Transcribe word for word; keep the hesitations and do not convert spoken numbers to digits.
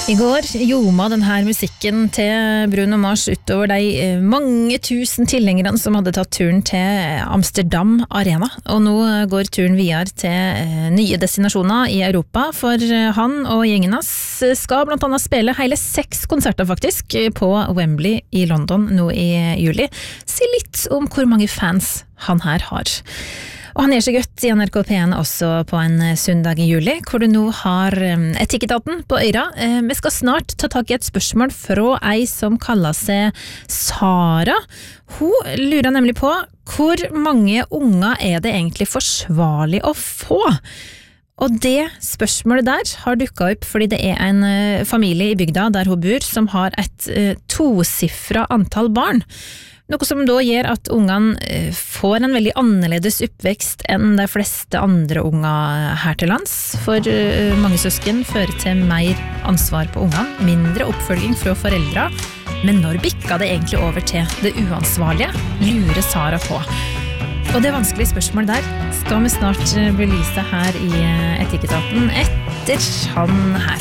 I går gjorde den her musikken til Bruno Mars utover de mange tusen tilhengerne som hadde tatt turen til Amsterdam Arena. Og nå går turen videre til nye destinasjoner i Europa, for han og gjengen hans skal blant annet spille hele seks konserter faktisk på Wembley i London nå i juli. Si litt om hvor mange fans han her har. Og han gjør seg godt i N R K P en også på en søndag i juli, hvor du nå har etikettaten på øyra. Vi skal snart ta tak i et spørsmål fra ei som kaller seg Sara. Hun lurer nemlig på hvor mange unger er det egentlig forsvarlig å få? Og det spørsmålet der har dukket opp fordi det er en familie i bygda der hun bor som har et tosiffret antall barn. Noe som da gjør at ungene får en veldig annerledes oppvekst enn de fleste andre unger her til lands. For mange søsken fører til mer ansvar på ungene, mindre oppfølging fra foreldre. Men når bikker det egentlig over til det uansvarlige, lurer Sara på. Og det vanskelige spørsmålet der skal vi snart belyse her i Etikettaten etter han her.